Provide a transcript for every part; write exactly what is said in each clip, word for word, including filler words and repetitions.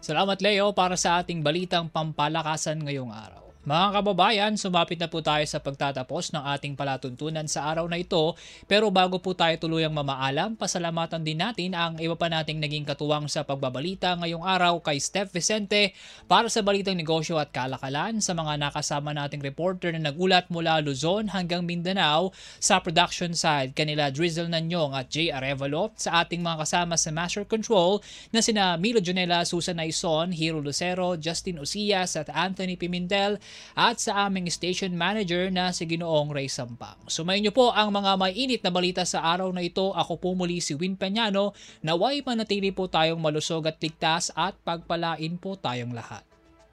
Salamat Leo para sa ating balitang pampalakasan ngayong araw. Mga kababayan, sumapit na po tayo sa pagtatapos ng ating palatuntunan sa araw na ito. Pero bago po tayo tuluyang mamaalam, pasalamatan din natin ang iba pa nating naging katuwang sa pagbabalita ngayong araw kay Steph Vicente para sa balitang negosyo at kalakalan, sa mga nakasama nating reporter na nagulat mula Luzon hanggang Mindanao, sa production side kanila Drizzle Nanyong at Jay Arevalo, sa ating mga kasama sa Master Control na sina Milo Junela, Susan Aison, Hiro Lucero, Justin Ucias at Anthony Pimentel, at sa aming station manager na si Ginoong Ray Sampang. Sumayin niyo po ang mga mainit na balita sa araw na ito. Ako po muli si Win Peñano. Naway manatili po tayong malusog at ligtas at pagpalain po tayong lahat.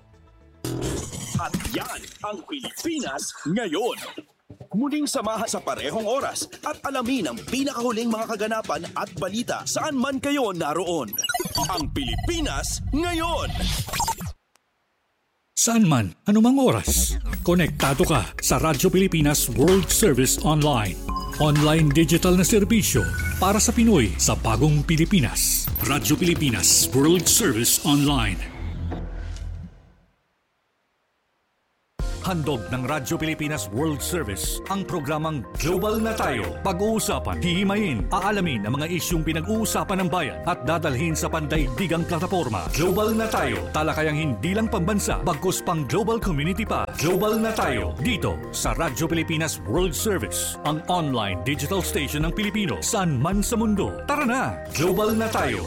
At yan ang Pilipinas ngayon. Muling samahan sa parehong oras at alamin ang pinakahuling mga kaganapan at balita saan man kayo naroon. Ang Pilipinas ngayon. Saan man, anumang oras, konektado ka sa Radyo Pilipinas World Service Online. Online digital na serbisyo para sa Pinoy sa bagong Pilipinas. Radyo Pilipinas World Service Online. Handog ng Radyo Pilipinas World Service ang programang Global na Tayo. Pag-uusapan, hihimayin, aalamin ang mga isyung pinag-uusapan ng bayan at dadalhin sa pandaigdigang plataforma. Global na Tayo, talakayang hindi lang pambansa, bagkus pang global community pa. Global na Tayo, dito sa Radyo Pilipinas World Service, ang online digital station ng Pilipino saan man sa mundo. Tara na, Global na Tayo.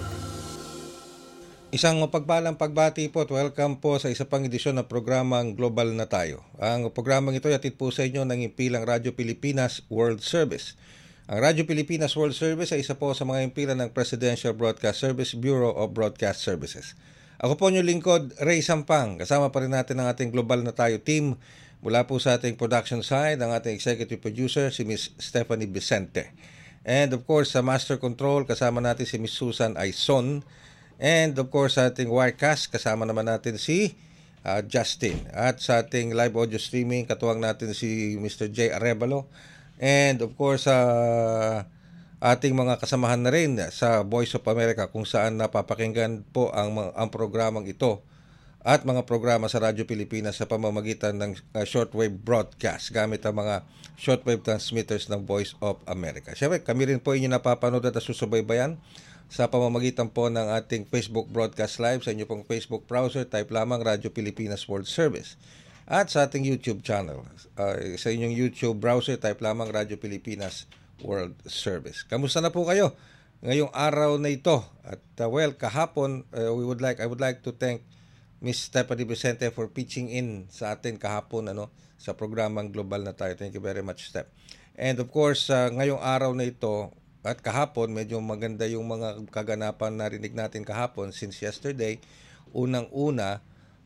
Isang mapagpalang pagbati po at welcome po sa isa pang edisyon ng programang Global na Tayo. Ang programang ito ay hatid po sa inyo ng impilang Radyo Pilipinas World Service. Ang Radyo Pilipinas World Service ay isa po sa mga impilan ng Presidential Broadcast Service Bureau of Broadcast Services. Ako po inyong lingkod, Ray Sampang. Kasama pa rin natin ang ating Global na Tayo team. Mula po sa ating production side, ang ating executive producer, si Miss Stephanie Vicente. And of course, sa Master Control, kasama natin si Miss Susan Aison. And of course, sa ating Wirecast, kasama naman natin si uh, Justin. At sa ating live audio streaming, katuwang natin si Mister Jay Arevalo. And of course, sa uh, ating mga kasamahan na rin sa Voice of America, kung saan napapakinggan po ang, ang programang ito at mga programa sa Radyo Pilipinas sa pamamagitan ng uh, shortwave broadcast gamit ang mga shortwave transmitters ng Voice of America. Siyempre, kami rin po inyo napapanood at susubaybayan sa pamamagitan po ng ating Facebook Broadcast Live sa inyo pong Facebook browser. Type lamang Radyo Pilipinas World Service. At sa ating YouTube channel. Uh, sa inyong YouTube browser, type lamang Radyo Pilipinas World Service. Kamusta na po kayo ngayong araw na ito? At uh, well, kahapon, uh, we would like I would like to thank Miss Stephanie Vicente for pitching in sa atin kahapon ano, sa programang Global na Tayo. Thank you very much, Steph. And of course, uh, ngayong araw na ito, at kahapon, medyo maganda yung mga kaganapan na narinig natin kahapon since yesterday. Unang-una,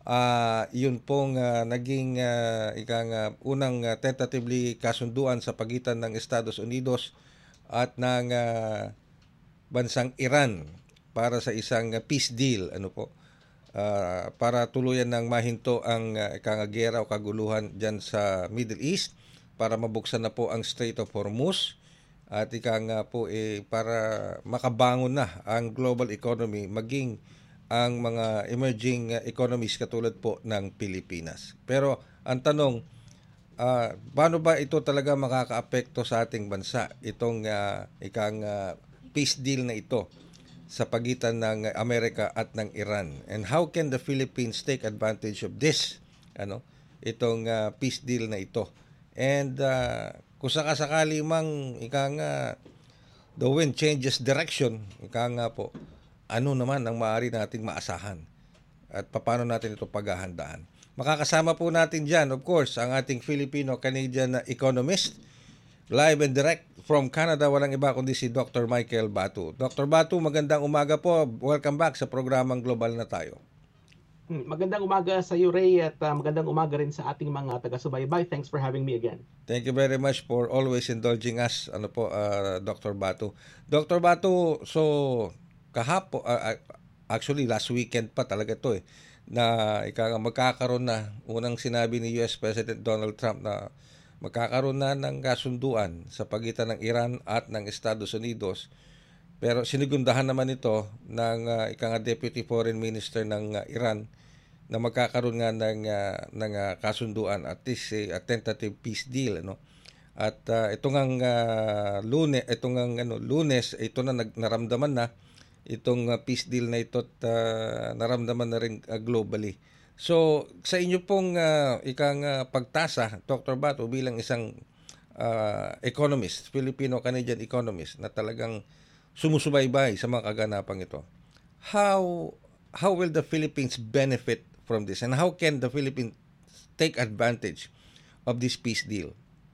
uh, yun pong uh, naging uh, ikang, uh, unang uh, tentatively kasunduan sa pagitan ng Estados Unidos at ng uh, bansang Iran para sa isang uh, peace deal. Ano po? Uh, para tuluyan ng mahinto ang uh, ikangagera o kaguluhan dyan sa Middle East, para mabuksan na po ang Strait of Hormuz. At ika nga po eh, para makabangon na ang global economy, maging ang mga emerging economies katulad po ng Pilipinas. Pero ang tanong, uh, paano ba ito talaga makakaapekto sa ating bansa, itong uh, ikang uh, peace deal na ito sa pagitan ng Amerika at ng Iran? And how can the Philippines take advantage of this, ano, itong uh, peace deal na ito? And uh, kung sakasakali mang ika nga the wind changes direction, ika nga po, ano naman ang maaari nating maasahan at paano natin ito paghahandaan. Makakasama po natin dyan, of course, ang ating Filipino-Canadian economist, live and direct from Canada, walang iba kundi si Doctor Michael Batu. Doctor Batu, magandang umaga po. Welcome back sa programang Global na Tayo. Magandang umaga sa iyo, Ray, at uh, magandang umaga rin sa ating mga taga-subaybay. Thanks for having me again. Thank you very much for always indulging us, ano po, uh, Doctor Batu. Doctor Batu, so kahapon, uh, actually last weekend pa talaga to eh, na ika, magkakaroon na, unang sinabi ni U S President Donald Trump na magkakaroon na ng kasunduan sa pagitan ng Iran at ng Estados Unidos Pero sinigundahan naman ito ng uh, ika nga Deputy Foreign Minister ng uh, Iran na magkakaroon nga ng uh, ng uh, kasunduan at least uh, a tentative peace deal, ano. At uh, ito ngang uh, Lunes, ito ngang ano Lunes, ito na nag, naramdaman na itong uh, peace deal na ito at uh, naramdaman na rin uh, globally. So sa inyo pong uh, ikang uh, pagtasa, Doctor Bato, bilang isang uh, economist, Filipino-Canadian economist na talagang sumusubaybay sa mga kaganapang ito, how how will the Philippines benefit from this, and how can the Philippines take advantage of this peace deal?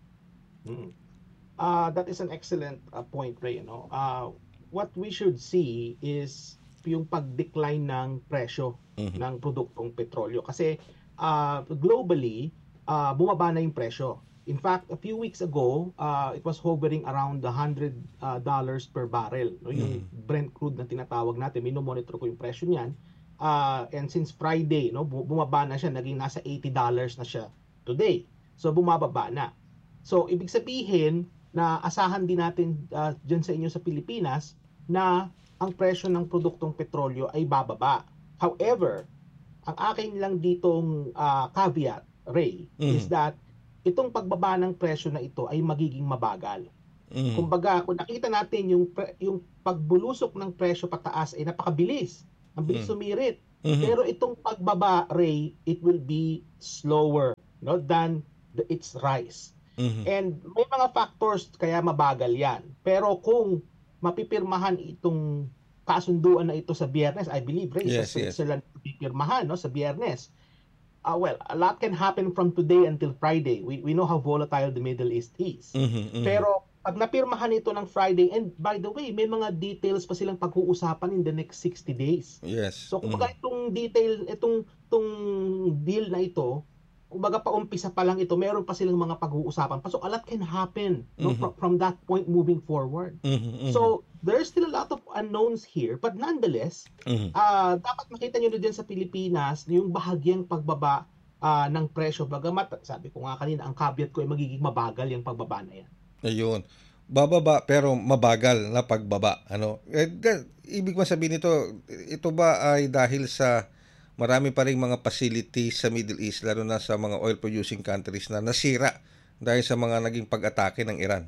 Mm. Uh, that is an excellent uh, point, Ray. You know, uh, what we should see is yung pag-decline ng presyo Mhm. ng produktong petrolyo. Kasi uh, globally, uh, bumaba na yung presyo. In fact, a few weeks ago, uh, it was hovering around one hundred uh, dollars per barrel. No? Yung Brent crude na tinatawag natin, minomonitor ko yung presyo niyan. Uh, and since Friday, no, bu- bumaba na siya, naging nasa eighty dollars na siya today. So bumababa na. So ibig sabihin na asahan din natin uh, dyan sa inyo sa Pilipinas na ang presyo ng produktong petrolyo ay bababa. However, ang akin lang ditong uh, caveat, Ray, Mhm. is that itong pagbaba ng presyo na ito ay magiging mabagal. Mhm. Kumbaga, kung nakita natin yung pre- yung pagbulusok ng presyo pataas ay napakabilis. Ang bilis Mm. sumirit. Mhm. Pero itong pagbaba, Ray, it will be slower, no, than the, its rise. Mhm. And may mga factors kaya mabagal yan. Pero kung mapipirmahan itong kasunduan na ito sa Biyernes, I believe, Ray, Yes, sa yes. Switzerland pipirmahan, no, sa Biyernes. Uh, well, a lot can happen from today until Friday. We we know how volatile the Middle East is. Mhm. Mhm. Pero pag napirmahan ito ng Friday, and by the way, may mga details pa silang pag-uusapan in the next sixty days. Yes. So Mhm. kumbaga itong detail, itong itong deal na ito, kumbaga paumpisa pa lang ito, meron pa silang mga pag-uusapan pa. So a lot can happen, no, Mhm. from, from that point moving forward. Mhm. Mhm. So there's still a lot of unknowns here, but nonetheless, Mhm. ah dapat makita nyo na din sa Pilipinas yung bahagyang pagbaba ah, ng presyo. Bagamat, sabi ko nga kanina, ang caveat ko ay magiging mabagal yung pagbaba na yan. Ayun. Bababa pero mabagal na pagbaba. Ano? Eh, ga- ibig mo sabihin nito, ito ba ay dahil sa marami pa ring mga facilities sa Middle East, lalo na sa mga oil producing countries na nasira dahil sa mga naging pag-atake ng Iran?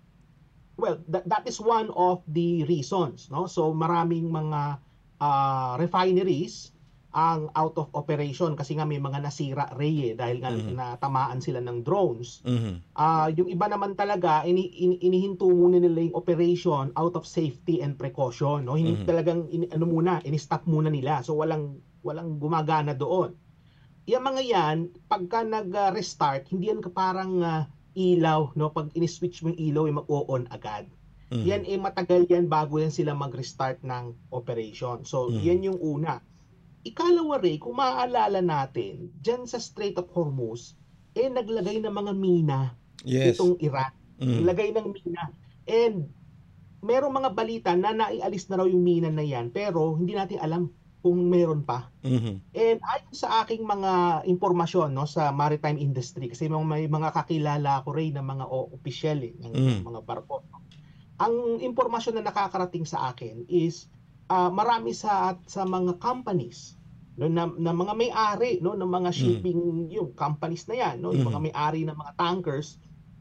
Well, that, that is one of the reasons, no? So maraming mga ah, refineries ang out of operation kasi nga may mga nasira, Ray, eh, dahil nga Mhm. natamaan sila ng drones. Mhm. Ah, yung iba naman talaga ini, ini, inihinto muna nila yung operation out of safety and precaution, no? Hindi Mhm. talagang ini, ano muna, ini-stop muna nila. So walang walang gumagana doon. Yung mga yan, pagka nag-restart, hindi yan ka parang ah, ilaw, no? Pag ini-switch mo yung ilaw, ay mag-o-on agad. Mhm. Yan eh matagal yan bago yan sila mag-restart ng operation. So Mhm. yan yung una. Ikalawa, Ray, kung maaalala natin, dyan sa Strait of Hormuz, eh naglagay ng mga mina Yes. itong Iran. Mhm. Naglagay ng mina. And merong mga balita na naialis na raw yung mina na yan, pero hindi natin alam kung meron pa. Mhm. And ayon sa aking mga impormasyon, no, sa maritime industry, kasi may, may mga kakilala ko, Ray, ng mga o- opisyal eh, ng Mm. mga barko. No? Ang impormasyon na nakakarating sa akin is ah, marami sa sa mga companies, no, na, na mga may-ari, no, ng mga shipping yung companies na yan, no, yung mga Mhm. may-ari ng mga tankers,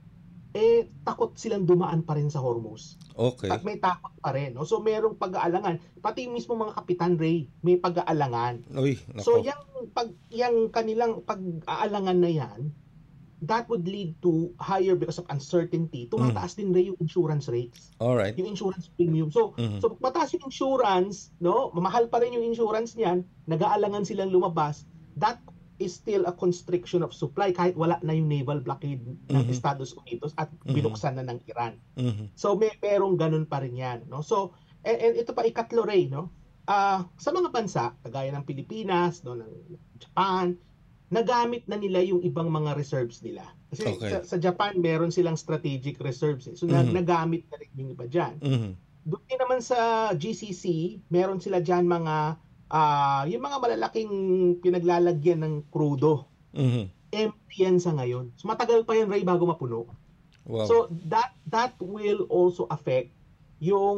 eh takot silang dumaan pa rin sa Hormuz. Okay. At may takot pa rin, no? So merong pag-aalangan. Pati yung mismo mga kapitan, Ray, may pag-aalangan. Uy, So nako. yung pag yung kanilang pag-aalangan na yan, that would lead to higher because of uncertainty. Tumataas din, Ray, yung insurance rates, All right. yung insurance premium. So Mhm. so pag mataas yung insurance, no, mahal pa rin yung insurance niyan, nag-aalangan silang lumabas, that is still a constriction of supply kahit wala na yung naval blockade ng Mhm. Estados Unidos at Mhm. binuksan na ng Iran. Mhm. So may merong ganun pa rin 'yan, no? So and, and ito pa ikatlo, Ray, no? Ah, sa mga bansa kagaya ng Pilipinas, no, ng Japan, nagamit na nila yung ibang mga reserves nila. Kasi Okay. sa, sa Japan meron silang strategic reserves. Eh. So na, Mhm. nagamit na rin yung iba diyan. Mhm. Doon din naman sa G C C, meron sila diyan mga ah, yung mga malalaking pinaglalagyan ng krudo. Mhm. Empty yan sa ngayon. So matagal pa yan, Ray, bago mapuno. Wow. So that that will also affect yung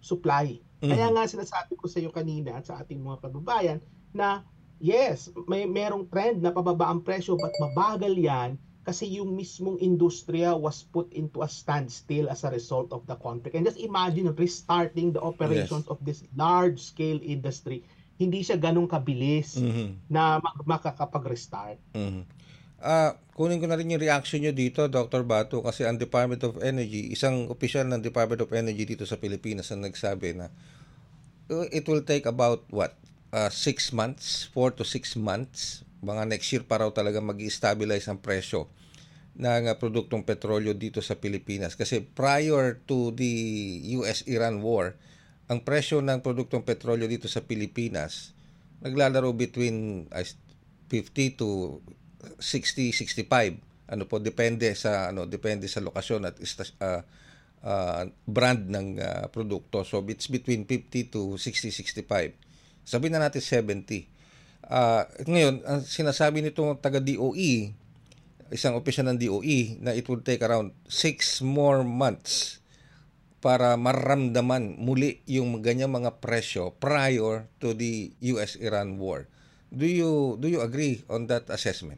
supply. Kaya Mhm. nga sinasabi ko sa iyo kanina at sa ating mga kababayan na yes, may merong trend na pababa ang presyo but mabagal yan kasi yung mismong industriya was put into a standstill as a result of the conflict. And just imagine restarting the operations Yes. of this large-scale industry. Hindi siya ganun kabilis Mhm. na mag- makakapag-restart. Mhm. Ah, kunin ko na rin yung reaction nyo dito, Doctor Batu, kasi ang Department of Energy, isang opisyal ng Department of Energy dito sa Pilipinas ang nagsabi na uh, it will take about what? Uh, six months, four to six months. Mga next year pa raw talaga mag-stabilize ang presyo ng uh, produktong petrolyo dito sa Pilipinas. Kasi prior to the U S-Iran war, ang presyo ng produktong petrolyo dito sa Pilipinas naglalaro between uh, fifty to sixty, sixty-five. Ano po, depende sa ano, depende sa lokasyon at istas, uh, uh, brand ng uh, produkto. So it's between fifty to sixty, sixty-five. Sabihin na natin seventy. Uh, ngayon, ang sinasabi nitong taga-D O E, isang opisyal ng D O E, na it would take around six more months para maramdaman muli yung ganyang mga presyo prior to the U S-Iran war. Do you do you agree on that assessment?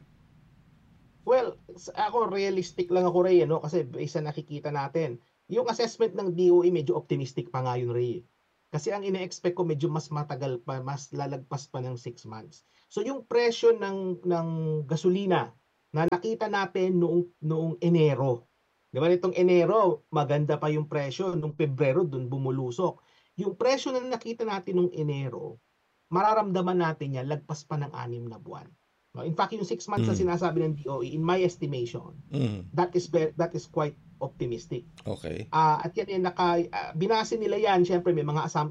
Well, sa- ako realistic lang ako, Ray, ano, kasi based sa nakikita natin, yung assessment ng D O E medyo optimistic pa nga yun, Ray. Kasi ang ine-expect ko medyo mas matagal pa, mas lalagpas pa ng six months. So yung presyo ng ng gasolina na nakita natin noong noong Enero. 'Di ba nitong Enero, maganda pa yung presyo, nung Pebrero dun bumulusok. Yung presyo na nakita natin nung Enero, mararamdaman natin yan lagpas pa ng anim na buwan. No, in fact, yung six months na Mm. sinasabi ng D O E, in my estimation, Mm. that is ve- that is quite optimistic. Okay. Ah, at yan ay naka ah, binase nila yan, syempre may mga assumptions